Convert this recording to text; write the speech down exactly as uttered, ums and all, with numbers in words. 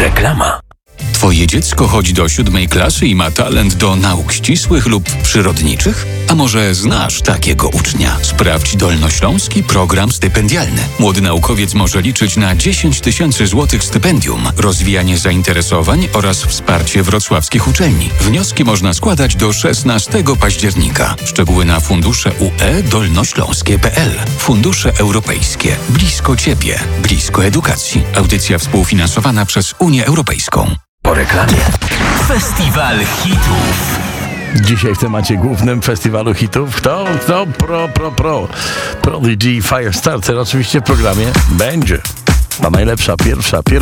Reklama. Twoje dziecko chodzi do siódmej klasy i ma talent do nauk ścisłych lub przyrodniczych? A może znasz takiego ucznia? Sprawdź Dolnośląski Program Stypendialny. Młody naukowiec może liczyć na dziesięć tysięcy złotych stypendium, rozwijanie zainteresowań oraz wsparcie wrocławskich uczelni. Wnioski można składać do szesnastego października. Szczegóły na fundusze U E dolnośląskie kropka p l. Fundusze europejskie. Blisko Ciebie. Blisko edukacji. Audycja współfinansowana przez Unię Europejską. Po reklamie. Festiwal hitów. Dzisiaj w temacie głównym festiwalu hitów kto? Kto? Pro, pro, pro. Prodigy Firestarter oczywiście w programie będzie. Ta najlepsza, pierwsza, pierwsza.